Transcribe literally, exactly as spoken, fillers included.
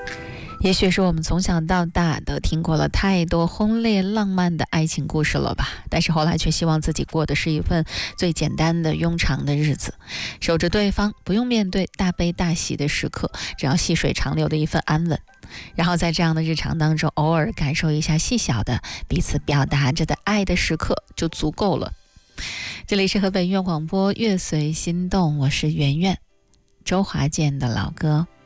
也许是我们从小到大都听过了太多轰烈浪漫的爱情故事了吧，但是后来却希望自己过的是一份最简单的庸常的日子，守着对方，不用面对大悲大喜的时刻，只要细水长流的一份安稳，然后在这样的日常当中偶尔感受一下细小的彼此表达着的爱的时刻就足够了。这里是河北音乐广播乐随心动，我是圆圆，周华健的老歌。